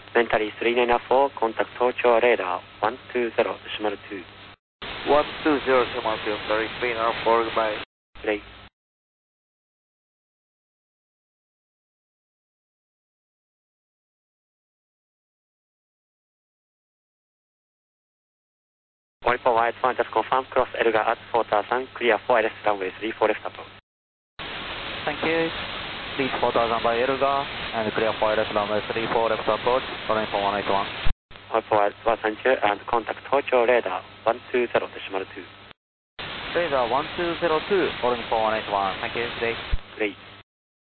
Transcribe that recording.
Mentally 3994, contact Tokyo radar 120.2. 120.2, sorry, 394, goodbye. Great. Oripo White 1, just confirm, cross Elga at 4000, clear for LS runway 34 left approach. Thank you. Reach 4000 by Elga and clear for LS runway 34 left approach, calling for 181. Oripo White 1, thank you, and contact Tokyo radar 120.2. Radar 1202, calling for 181, thank you, today. Great.